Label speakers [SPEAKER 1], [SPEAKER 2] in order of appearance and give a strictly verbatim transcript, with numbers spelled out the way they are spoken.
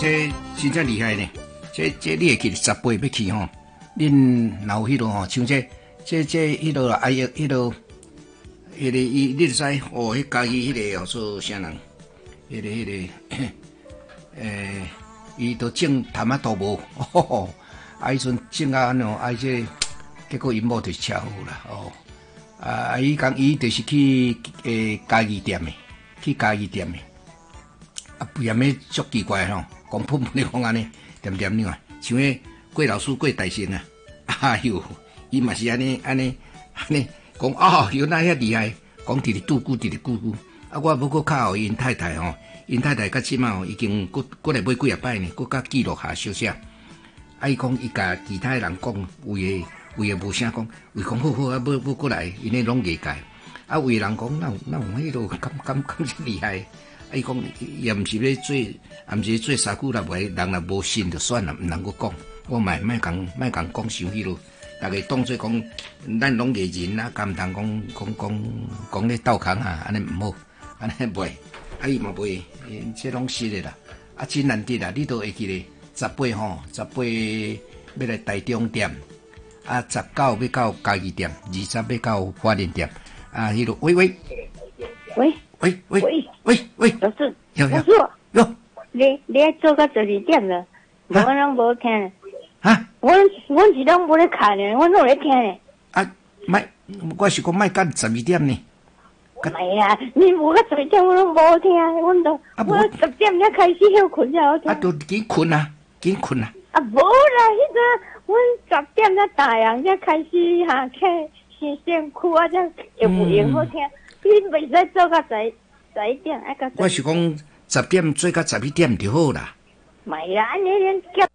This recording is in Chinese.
[SPEAKER 1] 这真正厉害呢！这这你会记十八要去吼，恁若有迄落吼，像这这这迄落哎呀，迄落迄个伊，你就知哦，迄家己迄个叫做啥人？迄个迄个诶，伊都种淡仔都无，哦，啊，迄阵种啊安怎，啊，这结果因某就是车祸啦，哦，啊，伊讲伊就是去诶家己店诶，去家己店诶。啊，不然咩足奇怪吼，讲喷喷咧讲安尼，点点样啊？像迄郭老师郭大神啊，哎呦，伊嘛是安尼安尼安尼讲哦，原来遐厉害，讲直直拄久直直久久。啊，我要搁靠互因太太吼，因太太甲即马吼已经搁搁来买几啊摆呢，搁甲记录下小写。啊，伊讲伊甲其他人讲，有诶有诶无啥讲，伊讲好好啊，要要过来，因诶拢业界。啊，有诶人讲，那有那有迄落咁咁咁是厉害。啊！伊讲也毋是咧做，也毋是做三句啦，袂人若无信就算啦，毋能够讲。我莫莫讲莫讲讲伤迄落，大家当做讲咱拢艺人啊，敢毋通讲讲讲讲咧斗空啊，安尼毋好，安尼袂。啊，伊嘛袂，这拢实的啦。啊，真难得啦，你都会记咧。十八吼，十八要来台中店，啊，十九要到家己店，二十要到花莲店。啊，迄落喂喂
[SPEAKER 2] 喂。
[SPEAKER 1] 喂喂喂喂喂，
[SPEAKER 2] 老师，
[SPEAKER 1] 老
[SPEAKER 2] 师，
[SPEAKER 1] 哟，
[SPEAKER 2] 你你爱做到十二点了，无我拢无听。
[SPEAKER 1] 啊，
[SPEAKER 2] 我我是拢无咧看呢，我拢咧听呢。
[SPEAKER 1] 啊，卖，我是讲卖到十二点呢。
[SPEAKER 2] 没啊，你无到十二点我拢无听，我都我十点才开始休困才好听。
[SPEAKER 1] 啊，都紧困啊，紧困啊。
[SPEAKER 2] 啊，无啦，迄个我十点才打烊才开始哈，开新鲜区啊，才有有好听。你袂使做到十十一点，爱到。
[SPEAKER 1] 我是讲十点做到十一点就好啦。
[SPEAKER 2] 唔系啦，你连叫。